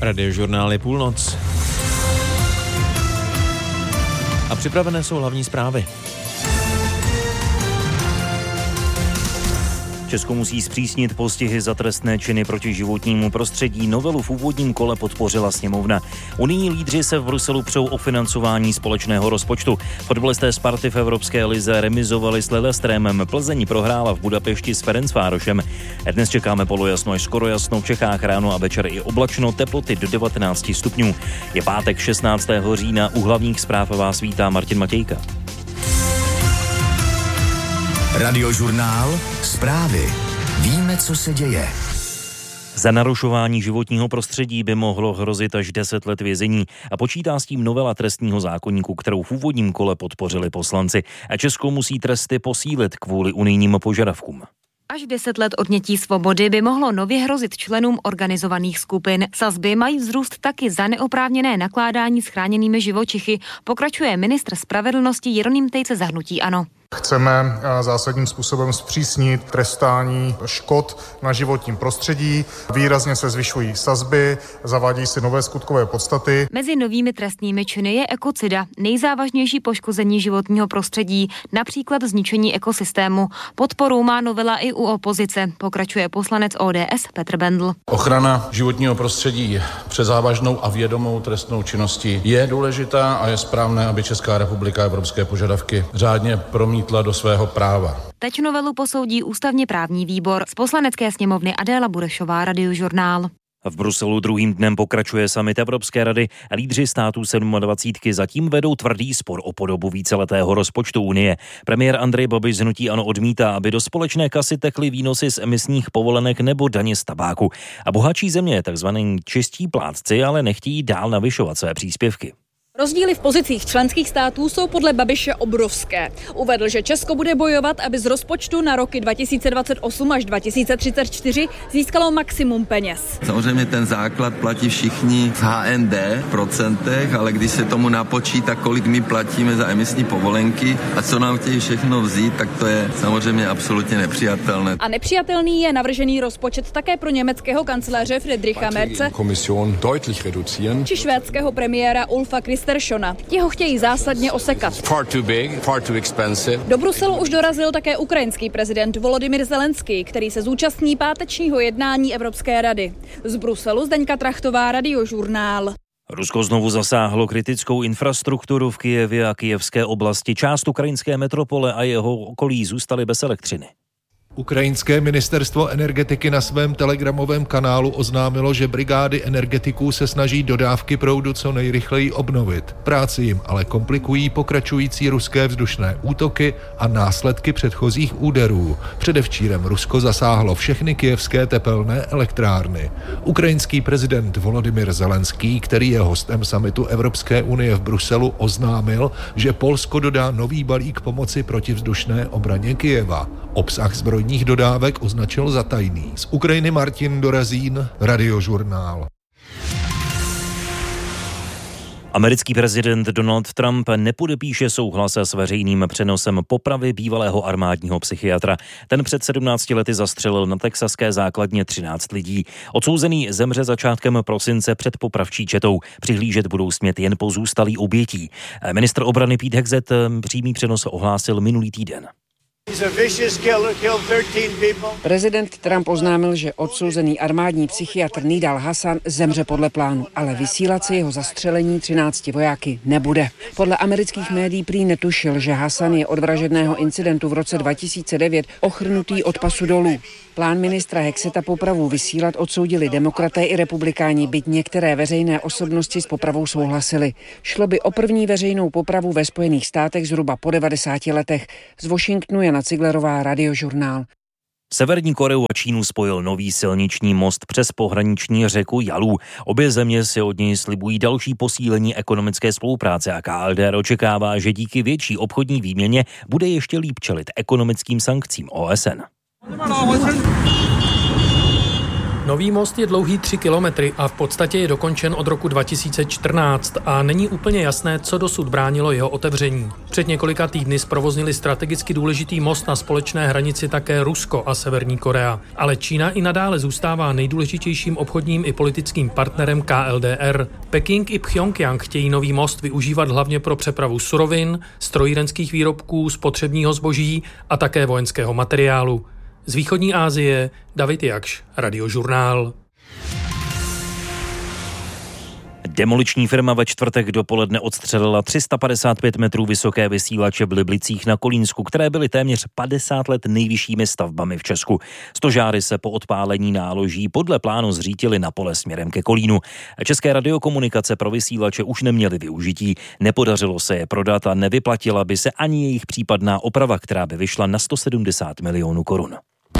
Radiožurnál je půlnoc. A připravené jsou hlavní zprávy. Česko musí zpřísnit postihy za trestné činy proti životnímu prostředí. Novelu v úvodním kole podpořila sněmovna. Unijní lídři se v Bruselu přou o financování společného rozpočtu. Fotbalisté Sparty v Evropské lize remizovali s Lillestrømem. Plzeň prohrála v Budapešti s Ferencvárošem. Dnes čekáme polojasno až skoro jasno, v Čechách ráno a večer i oblačno, teploty do 19 stupňů. Je pátek 16. října, u hlavních zpráv vás vítá Martin Matějka. Radiožurnál, zprávy. Víme, co se děje. Za narušování životního prostředí by mohlo hrozit až 10 let vězení a počítá s tím novela trestního zákoníku, kterou v úvodním kole podpořili poslanci. A Česko musí tresty posílit kvůli unijním požadavkům. Až 10 let odnětí svobody by mohlo nově hrozit členům organizovaných skupin. Sazby mají vzrůst taky za neoprávněné nakládání s chráněnými živočichy, pokračuje ministr spravedlnosti Jeroným Tejce za hnutí ANO. Chceme zásadním způsobem zpřísnit trestání škod na životním prostředí. Výrazně se zvyšují sazby, zavádějí se nové skutkové podstaty. Mezi novými trestnými činy je ekocida, nejzávažnější poškození životního prostředí, například zničení ekosystému. Podporu má novela i u opozice, pokračuje poslanec ODS Petr Bendl. Ochrana životního prostředí před závažnou a vědomou trestnou činností je důležitá a je správné, aby Česká republika evropské požadavky řádně promítla do svého práva. Teď novelu posoudí ústavně právní výbor. Z poslanecké sněmovny Adéla Burešová, Radiožurnál. V Bruselu druhým dnem pokračuje summit Evropské rady. Lídři států 27 zatím vedou tvrdý spor o podobu víceletého rozpočtu Unie. Premiér Andrej Babiš z hnutí ANO odmítá, aby do společné kasy tekly výnosy z emisních povolenek nebo daně z tabáku. A bohatší země, takzvaní čistí plátci, ale nechtějí dál navyšovat své příspěvky. Rozdíly v pozicích členských států jsou podle Babiše obrovské. Uvedl, že Česko bude bojovat, aby z rozpočtu na roky 2028 až 2034 získalo maximum peněz. Samozřejmě ten základ platí všichni v HND procentech, ale když se tomu napočítá, kolik my platíme za emisní povolenky a co nám chtějí všechno vzít, tak to je samozřejmě absolutně nepřijatelné. A nepřijatelný je navržený rozpočet také pro německého kancléře Friedricha Merze či švédského premiéra Ulfa Kristerssona. Ti ho chtějí zásadně osekat. Far too big, far too expensive. Do Bruselu už dorazil také ukrajinský prezident Volodymyr Zelenský, který se zúčastní pátečního jednání Evropské rady. Z Bruselu Zdeňka Trachtová, Radiožurnál. Rusko znovu zasáhlo kritickou infrastrukturu v Kyjevě a kyjevské oblasti. Část ukrajinské metropole a jeho okolí zůstaly bez elektřiny. Ukrajinské ministerstvo energetiky na svém telegramovém kanálu oznámilo, že brigády energetiků se snaží dodávky proudu co nejrychleji obnovit. Práci jim ale komplikují pokračující ruské vzdušné útoky a následky předchozích úderů. Předevčírem Rusko zasáhlo všechny kyjevské tepelné elektrárny. Ukrajinský prezident Volodymyr Zelenský, který je hostem summitu Evropské unie v Bruselu, oznámil, že Polsko dodá nový balík pomoci protivzdušné obraně Kyjeva. Obsah zbrojních dodávek označil za tajný. Z Ukrajiny Martin Dorazín, Radiožurnál. Americký prezident Donald Trump nepodepíše souhlas s veřejným přenosem popravy bývalého armádního psychiatra. Ten před 17 lety zastřelil na texaské základně 13 lidí. Odsouzený zemře začátkem prosince před popravčí četou. Přihlížet budou smět jen pozůstalí obětí. Ministr obrany Pete Hegseth přímý přenos ohlásil minulý týden. Prezident Trump oznámil, že odsouzený armádní psychiatr Nidal Hasan zemře podle plánu, ale vysílat se jeho zastřelení 13 vojáky nebude. Podle amerických médií prý netušil, že Hasan je od vražedného incidentu v roce 2009 ochrnutý od pasu dolů. Plán ministra Hegsetha popravu vysílat odsoudili demokraté i republikáni, byť některé veřejné osobnosti s popravou souhlasili. Šlo by o první veřejnou popravu ve Spojených státech zhruba po 90 letech. Z Washingtonu Jana Ciglerová, Radiožurnál. Severní Koreu a Čínu spojil nový silniční most přes pohraniční řeku Yalu. Obě země si od něj slibují další posílení ekonomické spolupráce a KLDR očekává, že díky větší obchodní výměně bude ještě líp čelit ekonomickým sankcím OSN. Nový most je dlouhý 3 kilometry a v podstatě je dokončen od roku 2014 a není úplně jasné, co dosud bránilo jeho otevření. Před několika týdny zprovoznili strategicky důležitý most na společné hranici také Rusko a Severní Korea. Ale Čína i nadále zůstává nejdůležitějším obchodním i politickým partnerem KLDR. Peking i Pchjongjang chtějí nový most využívat hlavně pro přepravu surovin, strojírenských výrobků, spotřebního zboží a také vojenského materiálu. Z východní Asie David Jakš, Radiožurnál. Demoliční firma ve čtvrtek dopoledne odstřelila 355 metrů vysoké vysílače v Liblicích na Kolínsku, které byly téměř 50 let nejvyššími stavbami v Česku. Stožáry se po odpálení náloží podle plánu zřítily na pole směrem ke Kolínu. České radiokomunikace pro vysílače už neměly využití, nepodařilo se je prodat a nevyplatila by se ani jejich případná oprava, která by vyšla na 170 milionů korun.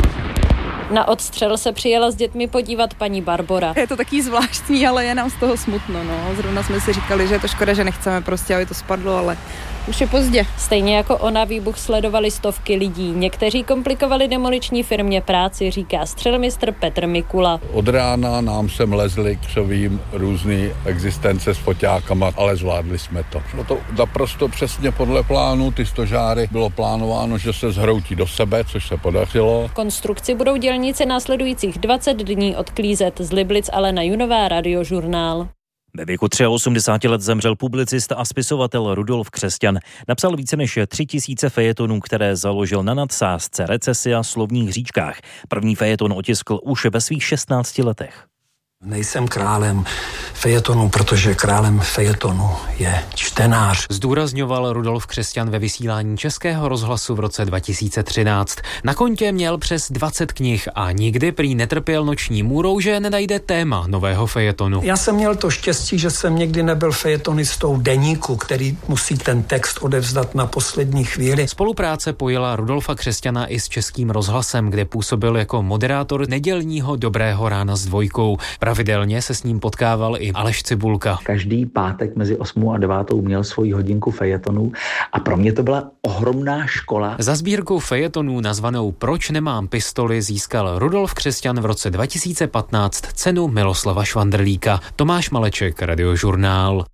Na odstřel se přijela s dětmi podívat paní Barbora. Je to taky zvláštní, ale je nám z toho smutno. No. Zrovna jsme si říkali, že je to škoda, že nechceme prostě, aby to spadlo, ale už je pozdě. Stejně jako ona výbuch sledovali stovky lidí. Někteří komplikovali demoliční firmě práci, říká střelmistr Petr Mikula. Od rána nám sem lezli křovím různý existence s foťákama, ale zvládli jsme to. Šlo to naprosto přesně podle plánu, ty stožáry bylo plánováno, že se zhroutí do sebe, což se podařilo. V konstrukci budou dělníci následujících 20 dní odklízet. Z Liblic Alena Junová, Radiožurnál. Ve věku 83 let zemřel publicista a spisovatel Rudolf Křesťan. Napsal více než 3000 fejetonů, které založil na nadsázce, recesi a slovních hříčkách. První fejeton otiskl už ve svých 16 letech. Nejsem králem fejetonu, protože králem fejetonu je čtenář. Zdůrazňoval Rudolf Křesťan ve vysílání Českého rozhlasu v roce 2013. Na kontě měl přes 20 knih a nikdy prý netrpěl noční můrou, že nenajde téma nového fejetonu. Já jsem měl to štěstí, že jsem nikdy nebyl fejetonistou deníku, který musí ten text odevzdat na poslední chvíli. Spolupráce pojila Rudolfa Křesťana i s Českým rozhlasem, kde působil jako moderátor nedělního Dobrého rána s dvojkou. Pravidelně se s ním potkával i Aleš Cibulka. Každý pátek mezi 8 a 9 měl svoji hodinku fejetonů a pro mě to byla ohromná škola. Za sbírku fejetonů nazvanou Proč nemám pistoli získal Rudolf Křesťan v roce 2015 cenu Miloslava Švandrlíka. Tomáš Maleček, Radiožurnál.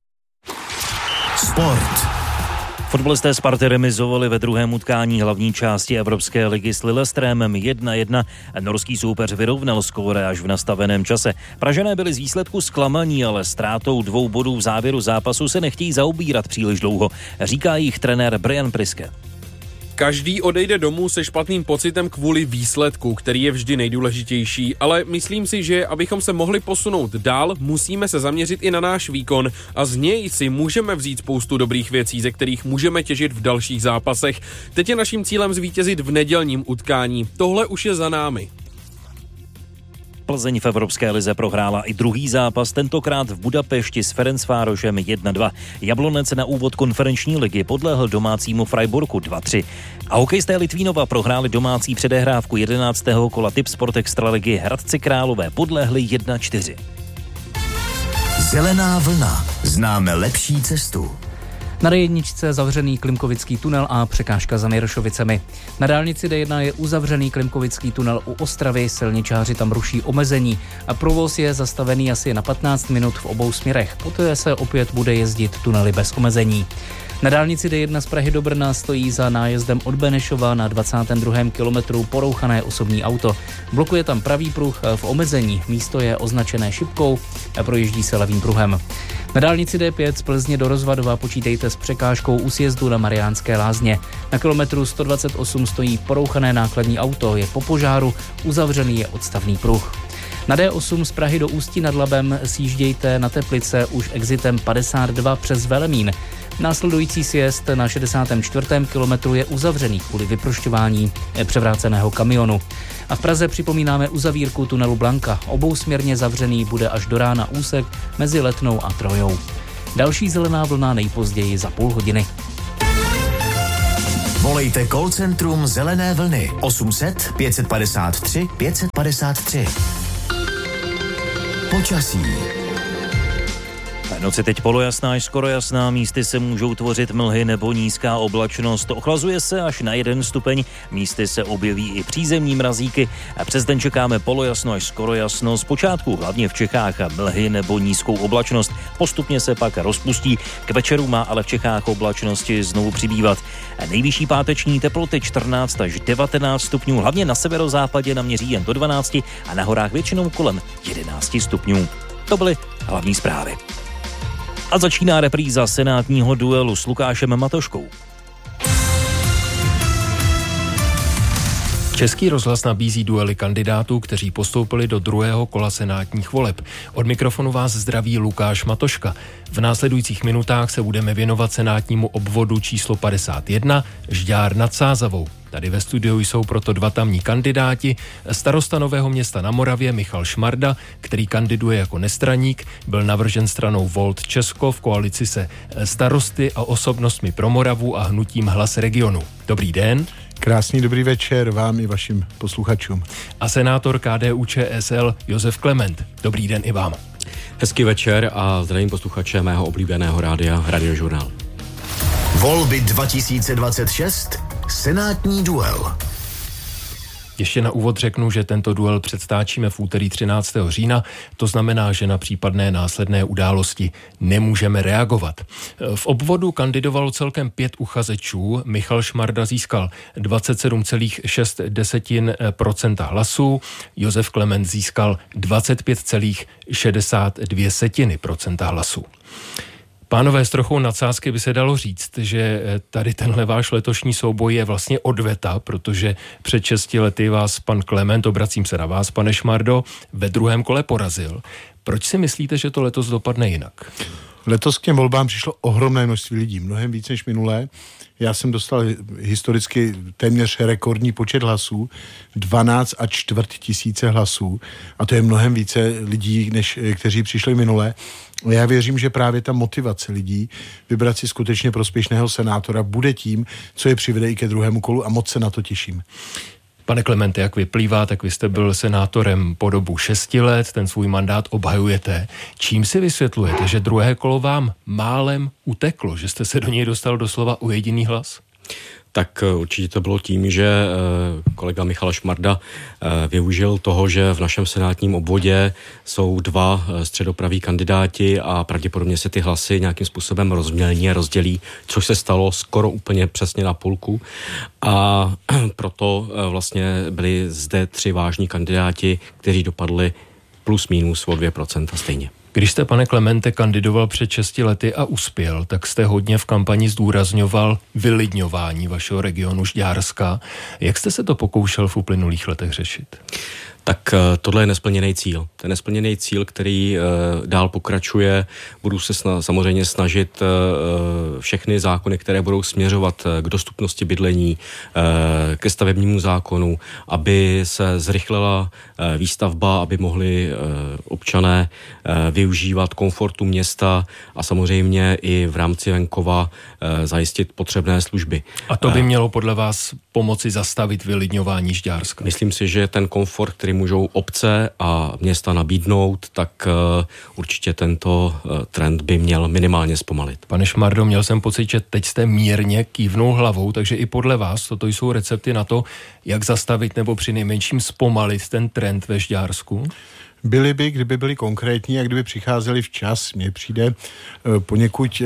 Sport. Fotbalisté Sparty remizovali ve druhém utkání hlavní části Evropské ligy s Lillestrømem 1-1. Norský soupeř vyrovnal skóre až v nastaveném čase. Pražané byli z výsledku zklamaní, ale ztrátou 2 bodů v závěru zápasu se nechtějí zaobírat příliš dlouho, říká jich trenér Brian Priske. Každý odejde domů se špatným pocitem kvůli výsledku, který je vždy nejdůležitější, ale myslím si, že abychom se mohli posunout dál, musíme se zaměřit i na náš výkon a z něj si můžeme vzít spoustu dobrých věcí, ze kterých můžeme těžit v dalších zápasech. Teď je naším cílem zvítězit v nedělním utkání. Tohle už je za námi. Plzeň v Evropské lize prohrála i druhý zápas, tentokrát v Budapešti s Ferencvárošem 1-2. Jablonec na úvod konferenční ligy podlehl domácímu Freiburgu 2-3. A hokejisté Litvínova prohráli domácí předehrávku 11. kola Tipsport Extraligy Hradci Králové podlehli 1-4. Zelená vlna. Známe lepší cestu. Na D1 zavřený Klimkovický tunel a překážka za Nejrošovicemi. Na dálnici D1 je uzavřený Klimkovický tunel u Ostravy, silničáři tam ruší omezení a provoz je zastavený asi na 15 minut v obou směrech. Poté se opět bude jezdit tunely bez omezení. Na dálnici D1 z Prahy do Brna stojí za nájezdem od Benešova na 22. kilometru porouchané osobní auto. Blokuje tam pravý pruh v omezení, místo je označené šipkou a projíždí se levým pruhem. Na dálnici D5 z Plzně do Rozvadova počítejte s překážkou u sjezdu na Mariánské Lázně. Na kilometru 128 stojí porouchané nákladní auto, je po požáru, uzavřený je odstavný pruh. Na D8 z Prahy do Ústí nad Labem sjíždějte na Teplice už exitem 52 přes Velemín. Následující sjezd na 64. kilometru je uzavřený kvůli vyprošťování převráceného kamionu. A v Praze připomínáme uzavírku tunelu Blanka. Obousměrně zavřený bude až do rána úsek mezi Letnou a Trojou. Další zelená vlna nejpozději za půl hodiny. Volejte call centrum Zelené vlny 800 553 553. Počasí. Noci teď polojasná až skoro jasná, místy se můžou tvořit mlhy nebo nízká oblačnost. Ochlazuje se až na 1 stupeň, místy se objeví i přízemní mrazíky. A přes den čekáme polojasno až skoro jasno, zpočátku hlavně v Čechách mlhy nebo nízkou oblačnost. Postupně se pak rozpustí, k večeru má ale v Čechách oblačnosti znovu přibývat. Nejvyšší páteční teploty 14 až 19 stupňů, hlavně na severozápadě naměří jen do 12 a na horách většinou kolem 11 stupňů. To byly hlavní zprávy. A začíná repríza senátního duelu s Lukášem Matoškou. Český rozhlas nabízí duely kandidátů, kteří postoupili do druhého kola senátních voleb. Od mikrofonu vás zdraví Lukáš Matoška. V následujících minutách se budeme věnovat senátnímu obvodu číslo 51 Žďár nad Sázavou. Tady ve studiu jsou proto 2 tamní kandidáti. Starosta Nového Města na Moravě Michal Šmarda, který kandiduje jako nestraník, byl navržen stranou Volt Česko v koalici se Starosty a osobnostmi pro Moravu a hnutím Hlas regionu. Dobrý den. Krásný dobrý večer vám i vašim posluchačům. A senátor KDU-ČSL Josef Klement. Dobrý den i vám. Hezký večer a zdravím posluchače mého oblíbeného rádia Radiožurnál. Volby 2026. Senátní duel. Ještě na úvod řeknu, že tento duel předstáčíme v úterý 13. října, to znamená, že na případné následné události nemůžeme reagovat. V obvodu kandidovalo celkem 5 uchazečů, Michal Šmarda získal 27,6% hlasů, Josef Klement získal 25,62% hlasů. Pánové, s trochou nadsázky by se dalo říct, že tady tenhle váš letošní souboj je vlastně odveta, protože před 6 lety vás pan Klement, obracím se na vás, pane Šmardo, ve druhém kole porazil. Proč si myslíte, že to letos dopadne jinak? Letos k těm volbám přišlo ohromné množství lidí, mnohem víc než minulé. Já jsem dostal historicky téměř rekordní počet hlasů, 12,25 tisíce hlasů, a to je mnohem více lidí, než kteří přišli minule. Já věřím, že právě ta motivace lidí vybrat si skutečně prospěšného senátora bude tím, co je přivede i ke druhému kolu, a moc se na to těším. Pane Klemente, jak vyplývá, tak vy jste byl senátorem po dobu 6 let, ten svůj mandát obhajujete. Čím si vysvětlujete, že druhé kolo vám málem uteklo, že jste se do něj dostal doslova o jediný hlas? Tak určitě to bylo tím, že kolega Michal Šmarda využil toho, že v našem senátním obvodě jsou 2 středopraví kandidáti a pravděpodobně se ty hlasy nějakým způsobem rozmělní a rozdělí, což se stalo skoro úplně přesně na půlku. A proto vlastně byli zde 3 vážní kandidáti, kteří dopadli plus minus o 2% stejně. Když jste, pane Klemente, kandidoval před 6 lety a uspěl, tak jste hodně v kampani zdůrazňoval vylidňování vašeho regionu Žďárska. Jak jste se to pokoušel v uplynulých letech řešit? Tak tohle je nesplněný cíl. Ten nesplněný cíl, který dál pokračuje, budu se samozřejmě snažit všechny zákony, které budou směřovat k dostupnosti bydlení, ke stavebnímu zákonu, aby se zrychlila výstavba, aby mohli občané využívat komfortu města a samozřejmě i v rámci venkova zajistit potřebné služby. A to by mělo podle vás pomoci zastavit vylidňování Žďárska? Myslím si, že ten komfort, který můžou obce a města nabídnout, tak určitě tento trend by měl minimálně zpomalit. Pane Šmardo, měl jsem pocit, že teď jste mírně kývnul hlavou, takže i podle vás toto jsou recepty na to, jak zastavit nebo přinejmenším zpomalit ten trend ve Žďársku? Byly by, kdyby byly konkrétní a kdyby přicházeli včas. Mně přijde poněkud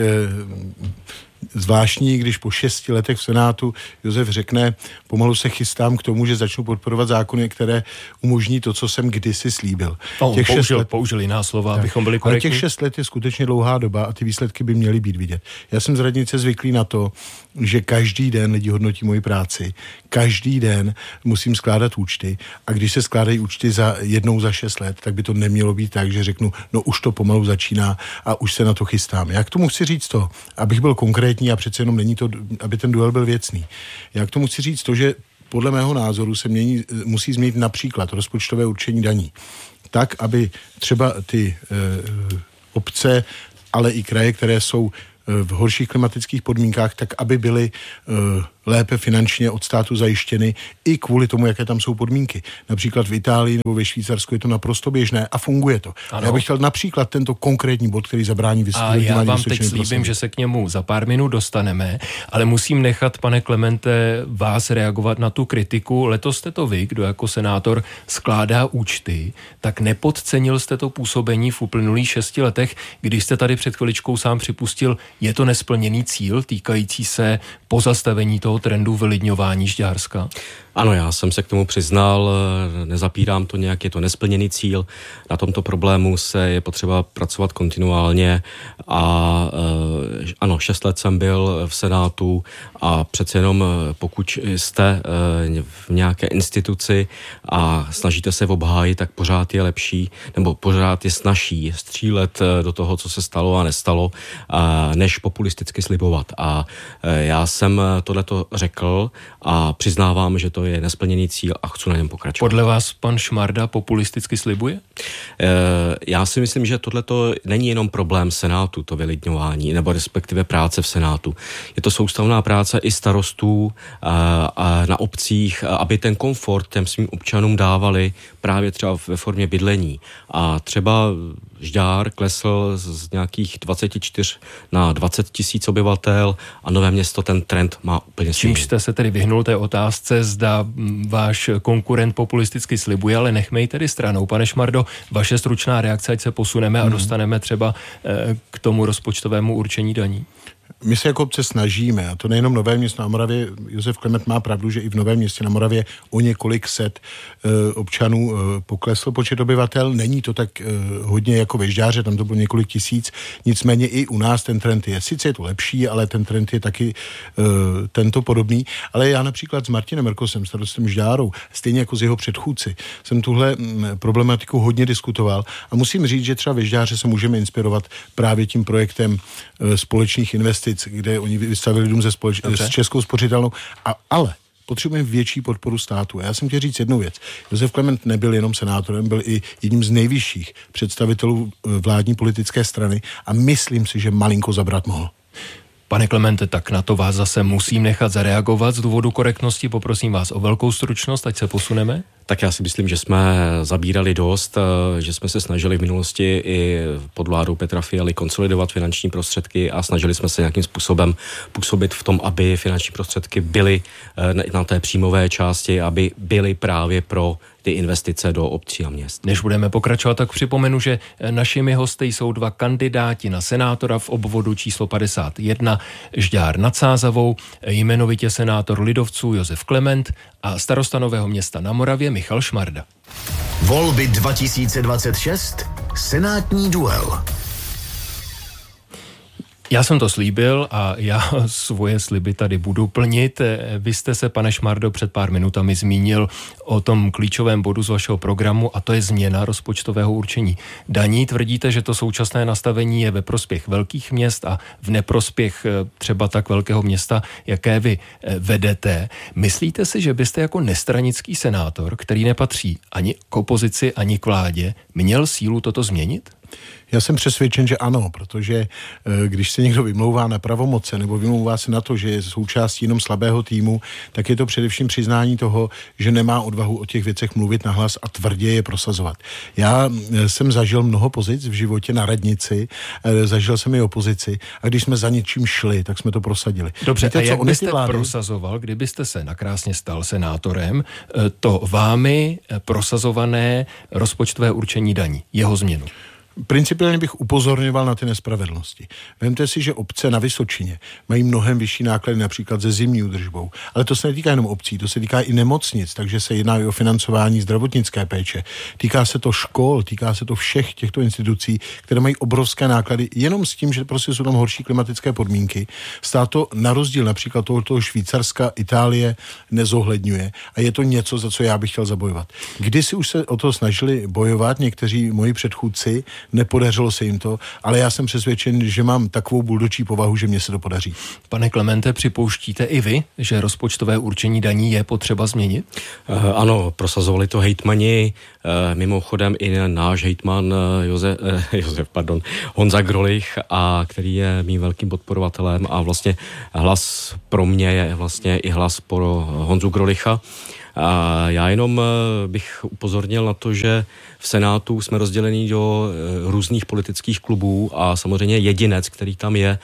zvláštní, když po 6 letech v Senátu Josef řekne, pomalu se chystám k tomu, že začnu podporovat zákony, které umožní to, co jsem kdysi slíbil. Použil jiná slova, abychom byli korektní. Ale těch 6 let je skutečně dlouhá doba a ty výsledky by měly být vidět. Já jsem z radnice zvyklý na to, že každý den lidi hodnotí moji práci, každý den musím skládat účty, a když se skládají účty jednou za 6 let, tak by to nemělo být tak, že řeknu, no už to pomalu začíná a už se na to chystám. Já k tomu chci říct to, abych byl konkrétní, a přece jenom není to, aby ten duel byl věcný. Já k tomu chci říct to, že podle mého názoru se musí změnit například rozpočtové určení daní. Tak, aby třeba ty obce, ale i kraje, které jsou v horších klimatických podmínkách, tak aby byly lépe finančně od státu zajištěny i kvůli tomu, jaké tam jsou podmínky. Například v Itálii nebo ve Švýcarsku je to naprosto běžné a funguje to. Já bych chtěl například tento konkrétní bod, který zabrání vysvětlení. A já vám teď slíbím, že se k němu za pár minut dostaneme, ale musím nechat, pane Klemente, vás reagovat na tu kritiku. Letos jste to vy, kdo jako senátor skládá účty, tak nepodcenil jste to působení v uplynulých 6 letech, když jste tady před chviličkou sám připustil, je to nesplněný cíl týkající se pozastavení toho trendu vylidňování Žďárska? Ano, já jsem se k tomu přiznal, nezapírám to nějak, je to nesplněný cíl. Na tomto problému je potřeba pracovat kontinuálně a ano, 6 let jsem byl v Senátu a přece jenom pokud jste v nějaké instituci a snažíte se obhájit, tak pořád je lepší, nebo pořád je snazší střílet do toho, co se stalo a nestalo, než populisticky slibovat. A já jsem tohleto řekl a přiznávám, že to je nesplněný cíl a chci na něm pokračovat. Podle vás pan Šmarda populisticky slibuje? Já si myslím, že tohleto není jenom problém Senátu, to vylidňování, nebo respektive práce v Senátu. Je to soustavná práce i starostů na obcích, aby ten komfort těm svým občanům dávali právě třeba ve formě bydlení. A třeba Žďár klesl z nějakých 24 na 20 tisíc obyvatel a Nové Město ten trend má úplně stejný. Čímž jste se tedy vyhnul té otázce, zda váš konkurent populisticky slibuje, ale nechme ji tedy stranou. Pane Šmardo, vaše stručná reakce, ať se posuneme a dostaneme třeba k tomu rozpočtovému určení daní. My se jako obce snažíme, a to nejenom Nové Město na Moravě, Josef Klement má pravdu, že i v Novém Městě na Moravě o několik set občanů poklesl počet obyvatel. Není to tak hodně jako ve Žďáře, tam to bylo několik tisíc, nicméně i u nás ten trend je, sice je to lepší, ale ten trend je taky tento podobný. Ale já například s Martinem Merkosem, starostem Žďáru, stejně jako s jeho předchůdci, jsem tuhle problematiku hodně diskutoval a musím říct, že třeba ve Žďáře se můžeme inspirovat právě tím projektem společných investic, kde oni vystavili dům s Českou spořitelnou, ale potřebujeme větší podporu státu. A já jsem chtěl říct jednu věc. Josef Klement nebyl jenom senátorem, byl i jedním z nejvyšších představitelů vládní politické strany a myslím si, že malinko zabrat mohl. Pane Klemente, tak na to vás zase musím nechat zareagovat. Z důvodu korektnosti poprosím vás o velkou stručnost, ať se posuneme. Tak já si myslím, že jsme zabírali dost, že jsme se snažili v minulosti i pod vládou Petra Fialy konsolidovat finanční prostředky a snažili jsme se nějakým způsobem působit v tom, aby finanční prostředky byly na té příjmové části, aby byly právě pro ty investice do obcí a měst. Než budeme pokračovat, tak připomenu, že našimi hosty jsou 2 kandidáti na senátora v obvodu číslo 51 Žďár nad Sázavou, jmenovitě senátor lidovců Josef Klement a starosta Nového Města na Moravě Michal Šmarda. Volby 2026. Senátní duel. Já jsem to slíbil a já svoje sliby tady budu plnit. Vy jste se, pane Šmardo, před pár minutami zmínil o tom klíčovém bodu z vašeho programu a to je změna rozpočtového určení daní. Tvrdíte, že to současné nastavení je ve prospěch velkých měst a v neprospěch třeba tak velkého města, jaké vy vedete. Myslíte si, že byste jako nestranický senátor, který nepatří ani k opozici, ani k vládě, měl sílu toto změnit? Já jsem přesvědčen, že ano, protože když se někdo vymlouvá na pravomoce nebo vymlouvá se na to, že je součástí jenom slabého týmu, tak je to především přiznání toho, že nemá odvahu o těch věcech mluvit nahlas a tvrdě je prosazovat. Já jsem zažil mnoho pozic v životě na radnici, zažil jsem i opozici a když jsme za něčím šli, tak jsme to prosadili. Dobře, víte, a jak byste prosazoval, kdybyste se nakrásně stal senátorem, to vámi prosazované rozpočtové určení daní, jeho změnu? Principiálně bych upozorňoval na ty nespravedlnosti. Vemte si, že obce na Vysočině mají mnohem vyšší náklady například se zimní údržbou. Ale to se netýká jenom obcí, to se týká i nemocnic, takže se jedná i o financování zdravotnické péče. Týká se to škol, týká se to všech těchto institucí, které mají obrovské náklady jenom s tím, že prostě jsou tam horší klimatické podmínky. Stát to na rozdíl například toho Švýcarska, Itálie nezohledňuje a je to něco, za co já bych chtěl zabojovat. Kdysi už se o to snažili bojovat někteří moji předchůdci, nepodařilo se jim to, ale já jsem přesvědčen, že mám takovou buldočí povahu, že mě se to podaří. Pane Klemente, připouštíte i vy, že rozpočtové určení daní je potřeba změnit? Ano, prosazovali to hejtmani, mimochodem i náš hejtman Honza Grolich, a který je mým velkým podporovatelem, a vlastně hlas pro mě je vlastně i hlas pro Honzu Grolicha. A já jenom bych upozornil na to, že v Senátu jsme rozděleni do různých politických klubů a samozřejmě jedinec, který tam je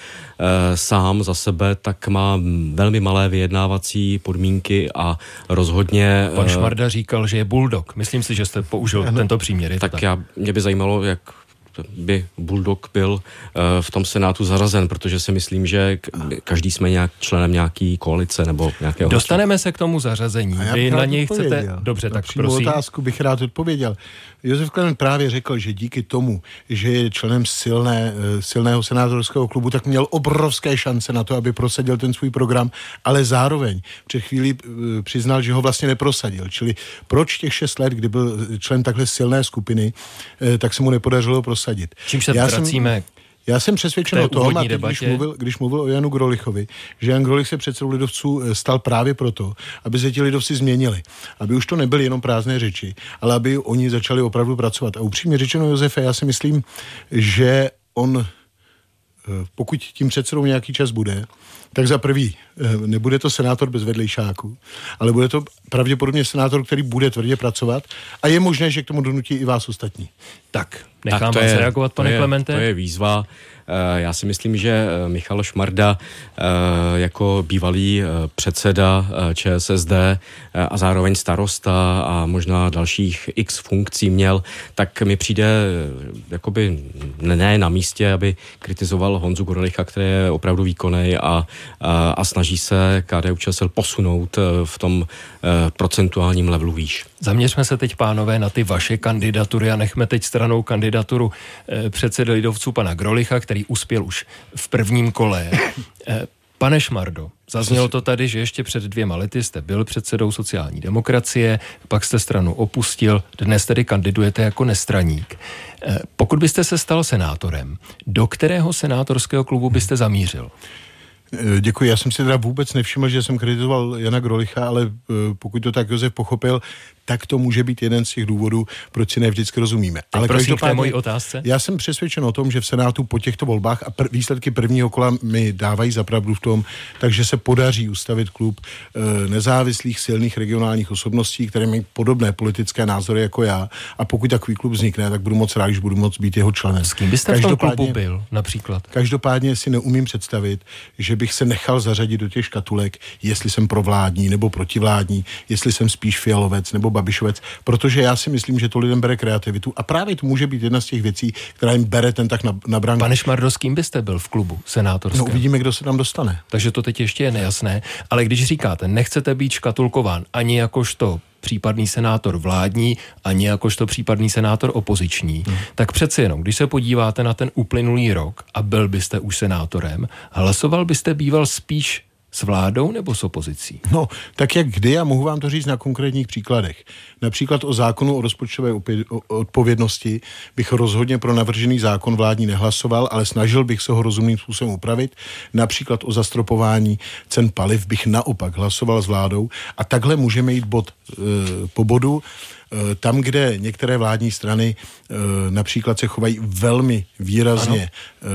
sám za sebe, tak má velmi malé vyjednávací podmínky a rozhodně... Pan Šmarda říkal, že je bulldog. Myslím si, že jste použil tento příměr. Tak mě by zajímalo, jak by bulldog byl v tom Senátu zařazen, protože si myslím, že každý jsme nějak členem nějaký koalice nebo nějakého... Dostaneme se k tomu zařazení. Vy na něj chcete... Dobře, tak prosím. Otázku bych rád odpověděl. Josef Klement právě řekl, že díky tomu, že je členem silného senátorského klubu, tak měl obrovské šance na to, aby prosadil ten svůj program, ale zároveň před chvílí přiznal, že ho vlastně neprosadil. Čili proč těch 6 let, kdy byl člen takhle silné skupiny, tak se mu nepodařilo prosadit. Čím se vracíme? Já jsem přesvědčen o tom, a když mluvil o Janu Grolichovi, že Jan Grolich se předsedou lidovců stal právě proto, aby se ti lidovci změnili. Aby už to nebyly jenom prázdné řeči, ale aby oni začali opravdu pracovat. A upřímně řečeno, Josefe, já si myslím, že on, pokud tím předsedou nějaký čas bude, tak za prvý, nebude to senátor bez vedlejšáků, ale bude to pravděpodobně senátor, který bude tvrdě pracovat, a je možné, že k tomu donutí i vás ostatní. Tak, nechám vás reagovat, pane Klemente. To je výzva. Já si myslím, že Michal Šmarda jako bývalý předseda ČSSD a zároveň starosta a možná dalších x funkcí měl, tak mi přijde jakoby ne na místě, aby kritizoval Honzu Grolicha, který je opravdu výkonný a snaží se KDU-ČSL posunout v tom procentuálním levelu výš. Zaměřme se teď, pánové, na ty vaše kandidatury a nechme teď stranou kandidaturu předsedy lidovců pana Grolicha, který uspěl už v prvním kole. Pane Šmardo, zaznělo to tady, že ještě před 2 lety jste byl předsedou sociální demokracie, pak jste stranu opustil, dnes tedy kandidujete jako nestraník. Pokud byste se stal senátorem, do kterého senátorského klubu byste zamířil? Děkuji, já jsem si teda vůbec nevšiml, že jsem kritizoval Jana Grolicha, ale pokud to tak Josef pochopil, tak to může být jeden z těch důvodů, proč si ne vždycky rozumíme. Ale prosím, k té mojí otázce. Já jsem přesvědčen o tom, že v Senátu po těchto volbách a výsledky prvního kola mi dávají za pravdu v tom, takže se podaří ustavit klub nezávislých silných regionálních osobností, které mají podobné politické názory jako já, a pokud takový klub vznikne, tak budu moc rád, že budu moc být jeho členem. S kým byste v tom klubu byl například? Každopádně si neumím představit, že bych se nechal zařadit do těch škatulek, jestli jsem provládní nebo protivládní, jestli jsem spíš fialovec nebo babišovec, protože já si myslím, že to lidem bere kreativitu a právě to může být jedna z těch věcí, která jim bere ten tak na branku. Pane Šmardo, s kým byste byl v klubu senátorském? No, uvidíme, kdo se tam dostane. Takže to teď ještě je nejasné, ale když říkáte, nechcete být škatulkován ani jakožto případný senátor vládní, ani jakožto případný senátor opoziční, tak přece jenom, když se podíváte na ten uplynulý rok a byl byste už senátorem, hlasoval byste býval spíš s vládou nebo s opozicí? No, tak jak kdy, a mohu vám to říct na konkrétních příkladech. Například o zákonu o rozpočtové odpovědnosti bych rozhodně pro navržený zákon vládní nehlasoval, ale snažil bych se ho rozumným způsobem upravit. Například o zastropování cen paliv bych naopak hlasoval s vládou, a takhle můžeme jít bod po bodu. Tam, kde některé vládní strany například se chovají velmi výrazně,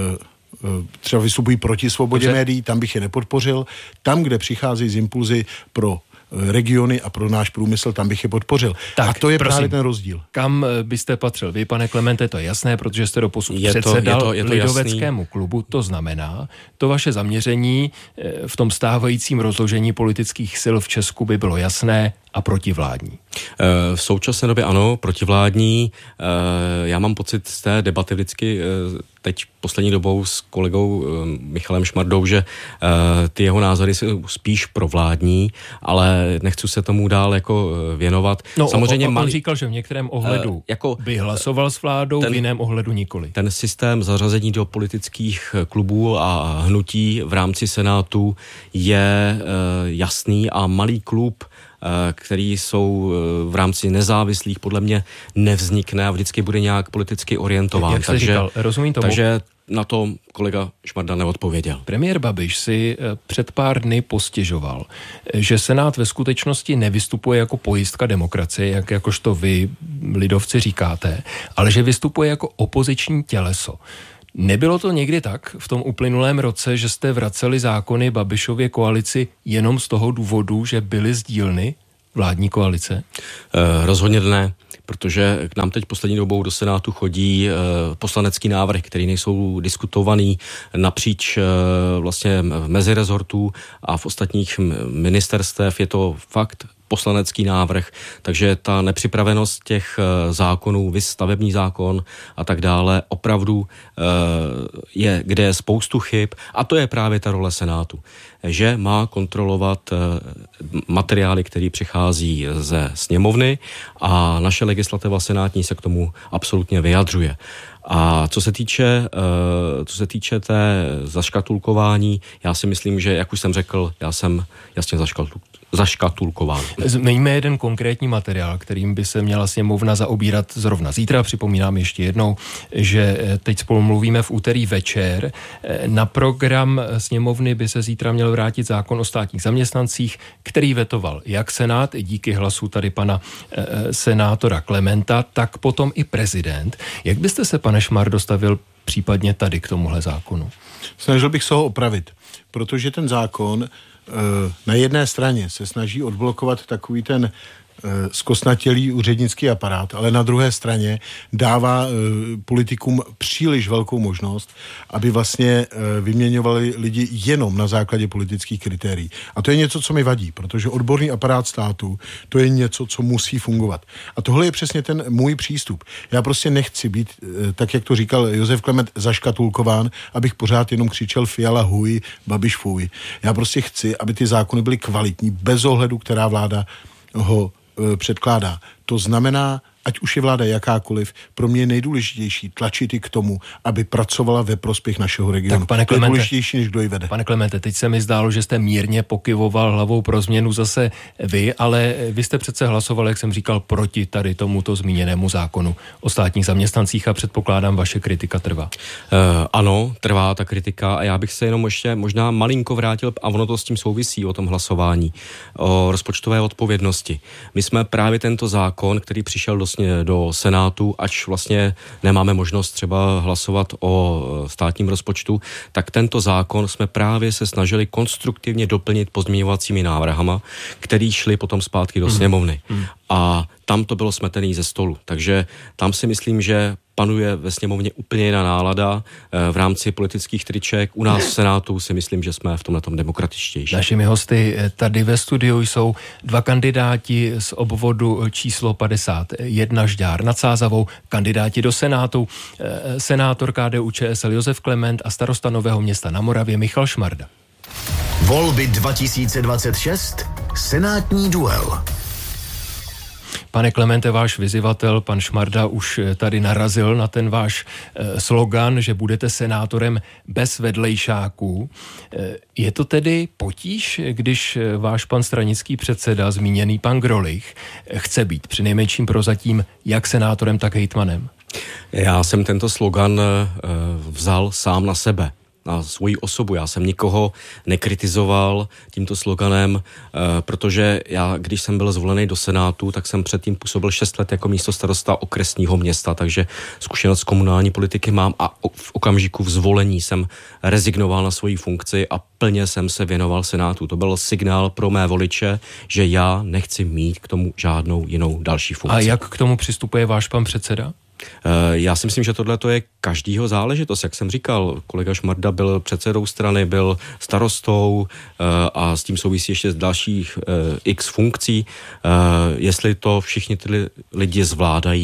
třeba vystupují proti svobodě médií, tam bych je nepodpořil. Tam, kde přicházejí z impulzy pro regiony a pro náš průmysl, tam bych je podpořil. Tak, a to je právě ten rozdíl. Kam byste patřil vy, pane Klemente, to je jasné, protože jste doposud předsedal lidoveckému klubu, to znamená, to vaše zaměření v tom stávajícím rozložení politických sil v Česku by bylo jasné a protivládní. V současné době ano, protivládní. Já mám pocit z té debaty vždycky teď poslední dobou s kolegou Michalem Šmardou, že ty jeho názory jsou spíš provládní, ale nechci se tomu dál jako věnovat. No, samozřejmě on říkal, že v některém ohledu by hlasoval s vládou, v jiném ohledu nikoli. Ten systém zařazení do politických klubů a hnutí v rámci Senátu je jasný a malý klub který jsou v rámci nezávislých, podle mě nevznikne a vždycky bude nějak politicky orientován. Jak jste říkal, rozumím tomu. Takže na to kolega Šmarda neodpověděl. Premiér Babiš si před pár dny postěžoval, že Senát ve skutečnosti nevystupuje jako pojistka demokracie, jakožto vy lidovci říkáte, ale že vystupuje jako opoziční těleso. Nebylo to někdy tak v tom uplynulém roce, že jste vraceli zákony Babišově koalici jenom z toho důvodu, že byly z dílny vládní koalice? Rozhodně ne, protože k nám teď poslední dobou do Senátu chodí poslanecký návrh, který nejsou diskutovaný napříč vlastně v mezirezortů a v ostatních ministerstev. Je to fakt poslanecký návrh, takže ta nepřipravenost těch zákonů, stavební zákon a tak dále, opravdu je, kde je spoustu chyb a to je právě ta role Senátu, že má kontrolovat materiály, které přichází ze sněmovny a naše legislativa senátní se k tomu absolutně vyjadřuje. A co se týče té zaškatulkování, já si myslím, že, jak už jsem řekl, já jsem jasně zaškatulkován. Zmiňme jeden konkrétní materiál, kterým by se měla sněmovna zaobírat zrovna zítra. Připomínám ještě jednou, že teď spolu mluvíme v úterý večer. Na program sněmovny by se zítra měl vrátit zákon o státních zaměstnancích, který vetoval jak Senát, i díky hlasu tady pana senátora Klementa, tak potom i prezident. Jak byste se, pane Šmar, dostavil případně tady k tomuhle zákonu? Snažil bych se ho opravit, protože ten zákon na jedné straně se snaží odblokovat takový ten zkostnatělý úřednický aparát, ale na druhé straně dává politikům příliš velkou možnost, aby vlastně vyměňovali lidi jenom na základě politických kritérií. A to je něco, co mi vadí, protože odborný aparát státu, to je něco, co musí fungovat. A tohle je přesně ten můj přístup. Já prostě nechci být, tak jak to říkal Josef Klement, zaškatulkován, abych pořád jenom křičel Fiala huj, Babiš fuj. Já prostě chci, aby ty zákony byly kvalitní, bez ohledu, která vláda ho předkládá. To znamená, ať už je vláda jakákoliv, pro mě je nejdůležitější tlačit i k tomu, aby pracovala ve prospěch našeho regionu. Tak, pane Klemente, to je důležitější, než kdo ji vede. Pane Klemente, teď se mi zdálo, že jste mírně pokyvoval hlavou pro změnu zase vy, ale vy jste přece hlasoval, jak jsem říkal, proti tady tomuto zmíněnému zákonu o státních zaměstnancích a předpokládám, vaše kritika trvá. Ano, trvá ta kritika a já bych se jenom ještě možná malinko vrátil, a ono to s tím souvisí o tom hlasování, o rozpočtové odpovědnosti. My jsme právě tento zákon, který přišel do Senátu, ač vlastně nemáme možnost třeba hlasovat o státním rozpočtu, tak tento zákon jsme právě se snažili konstruktivně doplnit pozměňovacími návrhama, který šli potom zpátky do sněmovny. A tam to bylo smetený ze stolu. Takže tam si myslím, že panuje ve sněmovně úplně jiná nálada v rámci politických triček. U nás v Senátu si myslím, že jsme v tomhletom demokratičtější. Našimi hosty tady ve studiu jsou dva kandidáti z obvodu číslo 51 Žďár nad Sázavou, kandidáti do Senátu, senátor KDU-ČSL Josef Klement a starosta Nového Města na Moravě Michal Šmarda. Volby 2026, senátní duel. Pane Klemente, váš vyzývatel, pan Šmarda, už tady narazil na ten váš slogan, že budete senátorem bez vedlejšáků. Je to tedy potíž, když váš pan stranický předseda, zmíněný pan Grolich, chce být přinejmenším prozatím jak senátorem, tak hejtmanem? Já jsem tento slogan vzal sám na sebe, na svoji osobu. Já jsem nikoho nekritizoval tímto sloganem, protože já, když jsem byl zvolený do Senátu, tak jsem předtím působil 6 let jako místostarosta okresního města, takže zkušenost z komunální politiky mám a v okamžiku zvolení jsem rezignoval na svoji funkci a plně jsem se věnoval Senátu. To byl signál pro mé voliče, že já nechci mít k tomu žádnou jinou další funkci. A jak k tomu přistupuje váš pan předseda? Já si myslím, že tohle je každýho záležitost. Jak jsem říkal, kolega Šmarda byl předsedou strany, byl starostou a s tím souvisí ještě z dalších x funkcí. Jestli to všichni ty lidi zvládají,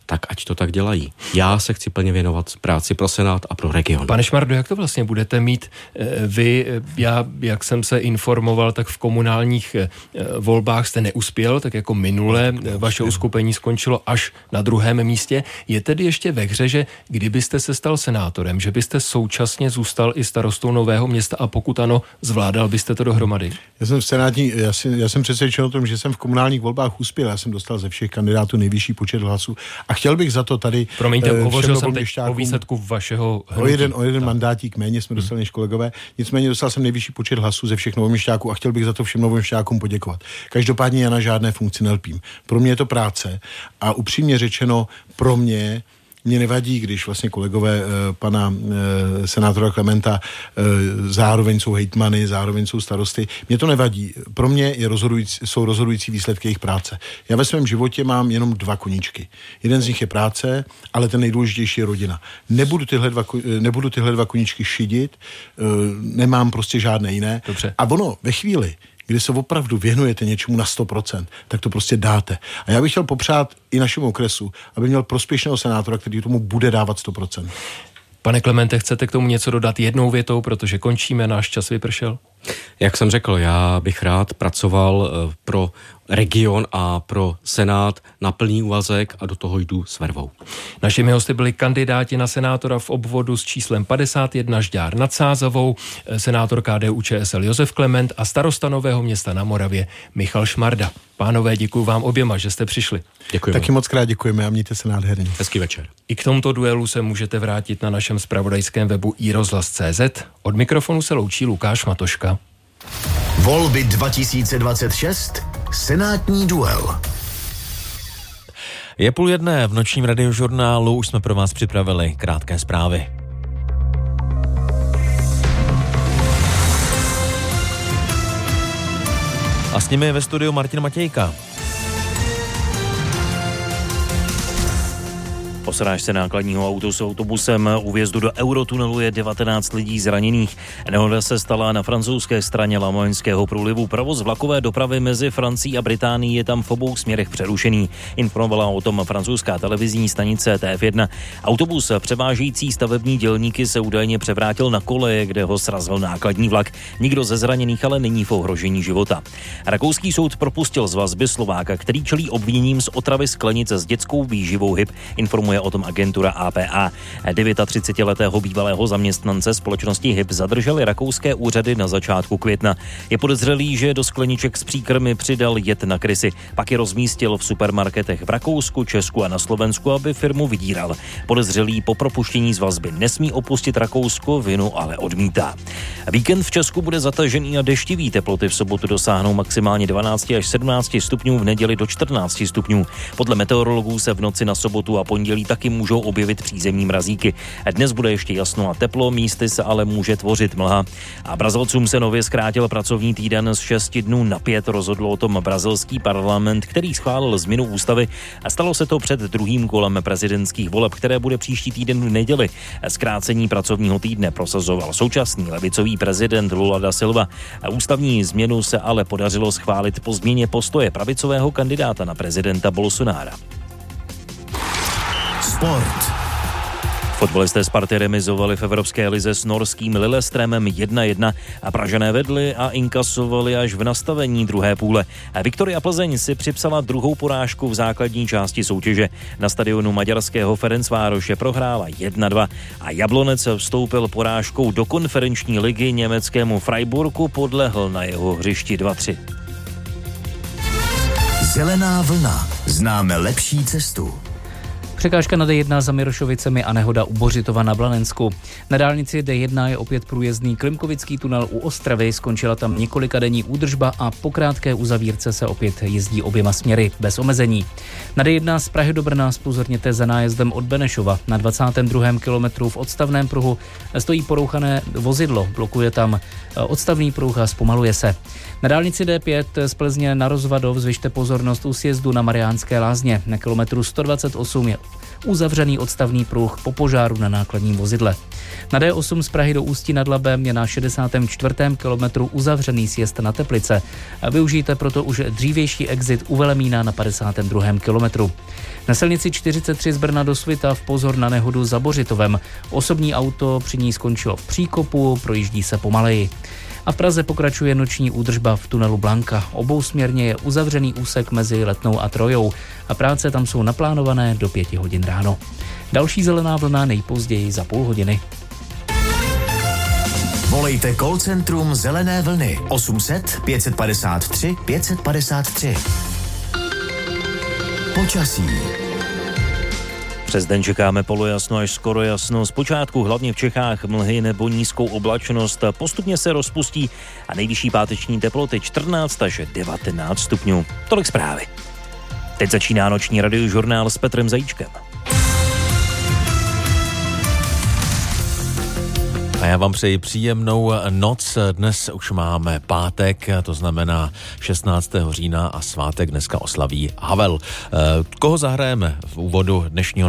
tak ať to tak dělají. Já se chci plně věnovat práci pro Senát a pro region. Pane Šmardo, jak to vlastně budete mít vy? Já, jak jsem se informoval, tak v komunálních volbách jste neuspěl, tak jako minule vaše uskupení skončilo až na 2. místě. Je tedy ještě ve hře, že kdybyste se stal senátorem, že byste současně zůstal i starostou Nového Města a pokud ano, zvládal byste to dohromady? Já jsem přesvědčen o tom, že jsem v komunálních volbách uspěl. Já jsem dostal ze všech kandidátů nejvyšší počet hlasů a chtěl bych za to tady... Promiňte, hovořil jsem teď o výsledku vašeho hnutí. O jeden mandátík méně jsme dostali než kolegové, nicméně dostal jsem nejvyšší počet hlasů ze všech novoměšťáků a chtěl bych za to všem novoměšťákům poděkovat. Každopádně já na žádné funkci nelpím. Pro mě je to práce a upřímně řečeno pro mě nevadí, když vlastně kolegové pana senátora Klementa zároveň jsou hejtmany, zároveň jsou starosty. Mně to nevadí. Pro mě jsou rozhodující výsledky jejich práce. Já ve svém životě mám jenom 2 koníčky. Jeden z nich je práce, ale ten nejdůležitější je rodina. Nebudu tyhle 2 koníčky šidit, nemám prostě žádné jiné. Dobře. A ono ve chvíli, kdy se opravdu věnujete něčemu na 100%, tak to prostě dáte. A já bych chtěl popřát i našemu okresu, aby měl prospěšného senátora, který tomu bude dávat 100%. Pane Klemente, chcete k tomu něco dodat jednou větou, protože končíme, náš čas vypršel? Jak jsem řekl, já bych rád pracoval pro region a pro Senát na plný úvazek a do toho jdu s vervou. Našimi hosty byli kandidáti na senátora v obvodu s číslem 51 Žďár nad Sázavou, senátor KDU-ČSL Josef Klement a starosta Nového Města na Moravě Michal Šmarda. Pánové, děkuji vám oběma, že jste přišli. Děkujeme. Taky moc krát děkujeme a mějte se nádherně. Hezký večer. I k tomuto duelu se můžete vrátit na našem zpravodajském webu iRozhlas.cz. Od mikrofonu se loučí Lukáš Matoška. Volby 2026. Senátní duel. Je 12:30 v nočním radiožurnálu, už jsme pro vás připravili krátké zprávy. A s nimi je ve studiu Martin Matějka. Po srážce nákladního auta s autobusem u vjezdu do Eurotunelu je 19 lidí zraněných. Nehoda se stala na francouzské straně Lamoňského průlivu. Provoz vlakové dopravy mezi Francií a Británií je tam v obou směrech přerušený. Informovala o tom francouzská televizní stanice TF1. Autobus převážející stavební dělníky se údajně převrátil na koleje, kde ho srazil nákladní vlak. Nikdo ze zraněných ale není v ohrožení života. Rakouský soud propustil z vazby Slováka, který čelí obviněním z otravy sklenice s dětskou výživou HIP, informuje o tom agentura APA. 39letého bývalého zaměstnance společnosti HIP zadrželi rakouské úřady na začátku května. Je podezřelý, že do skleniček s příkrmy přidal jed na krysy, pak je rozmístil v supermarketech v Rakousku, Česku a na Slovensku, aby firmu vydíral. Podezřelý po propuštění z vazby nesmí opustit Rakousko, vinu ale odmítá. Víkend v Česku bude zatažený a deštivý. Teploty v sobotu dosáhnou maximálně 12 až 17 stupňů, v neděli do 14 stupňů. Podle meteorologů se v noci na sobotu a pondělí taky můžou objevit přízemní mrazíky. Dnes bude ještě jasno a teplo, místy se ale může tvořit mlha. A Brazilcům se nově zkrátil pracovní týden z 6 dnů na 5, rozhodl o tom brazilský parlament, který schválil změnu ústavy a stalo se to před druhým kolem prezidentských voleb, které bude příští týden v neděli. Zkrácení pracovního týdne prosazoval současný levicový prezident Lula da Silva. Ústavní změnu se ale podařilo schválit po změně postoje pravicového kandidáta na prezidenta Bolsonara. Sport. Fotbalisté Sparty remizovali v Evropské lize s norským Lillestrømem 1-1 a Pražané vedli a inkasovali až v nastavení druhé půle. Viktoria Plzeň si připsala druhou porážku v základní části soutěže. Na stadionu maďarského Ferencvároše prohrála 1-2 a Jablonec vstoupil porážkou do konferenční ligy německému Freiburgu, podlehl na jeho hřišti 2-3. Zelená vlna. Známe lepší cestu. Překážka na D1 za Mirošovicemi a nehoda u Bořitova na Blanensku. Na dálnici D1 je opět průjezdný Klimkovický tunel u Ostravy, skončila tam několikadenní údržba a po krátké uzavírce se opět jezdí oběma směry bez omezení. Na D1 z Prahy do Brna zpozorněte za nájezdem od Benešova. Na 22. kilometru v odstavném pruhu stojí porouchané vozidlo, blokuje tam odstavný pruh a zpomaluje se. Na dálnici D5 z Plzně na Rozvadov zvyšte pozornost u sjezdu na Mariánské Lázně. Na kilometru 128 je uzavřený odstavný pruh po požáru na nákladním vozidle. Na D8 z Prahy do Ústí nad Labem je na 64. kilometru uzavřený sjezd na Teplice. Využijte proto už dřívější exit u Velemína na 52. kilometru. Na silnici 43 z Brna do Svitavy pozor na nehodu za Bořitovem. Osobní auto při ní skončilo v příkopu, projíždí se pomaleji. A v Praze pokračuje noční údržba v tunelu Blanka. Obousměrně je uzavřený úsek mezi Letnou a Trojou a práce tam jsou naplánované do 5 hodin ráno. Další zelená vlna nejpozději za půl hodiny. Volejte call centrum Zelené vlny 800 553 553. Počasí. Přes den čekáme polojasno až skoro jasno. Zpočátku hlavně v Čechách mlhy nebo nízkou oblačnost. Postupně se rozpustí a nejvyšší páteční teploty 14 až 19 stupňů. Tolik zprávy. Teď začíná noční radiožurnál s Petrem Zajíčkem. A já vám přeji příjemnou noc. Dnes už máme pátek, to znamená 16. října a svátek dneska oslaví Havel. Koho zahrajeme v úvodu dnešního